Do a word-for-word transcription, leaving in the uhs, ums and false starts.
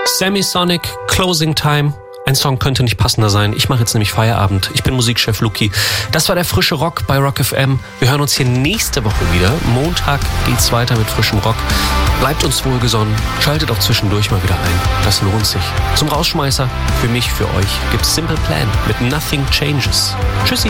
Semisonic, Closing Time. Ein Song könnte nicht passender sein. Ich mache jetzt nämlich Feierabend. Ich bin Musikchef Luki. Das war der frische Rock bei Rock F M. Wir hören uns hier nächste Woche wieder. Montag geht's weiter mit frischem Rock. Bleibt uns wohlgesonnen. Schaltet auch zwischendurch mal wieder ein. Das lohnt sich. Zum Rausschmeißer, für mich, für euch, gibt's Simple Plan mit Nothing Changes. Tschüssi.